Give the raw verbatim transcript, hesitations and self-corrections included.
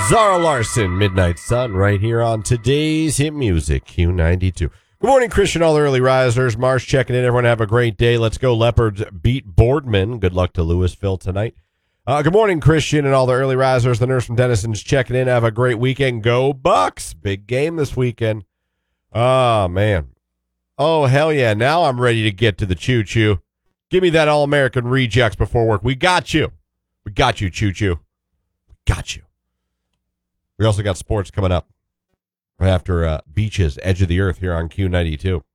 Zara Larson, Midnight Sun, right here on today's hit music, Q ninety-two. Good morning, Christian, all the early risers. Marsh checking in. Everyone have a great day. Let's go Leopards beat Boardman. Good luck to Louisville tonight. Uh, good morning, Christian, and all the early risers. The nurse from Denison's checking in. Have a great weekend. Go Bucks. Big game this weekend. Oh, man. Oh, hell yeah. Now I'm ready to get to the choo-choo. Give me that All-American rejects before work. We got you. We got you, choo-choo. We got you. We also got sports coming up right after uh, Beaches, Edge of the Earth here on Q ninety-two.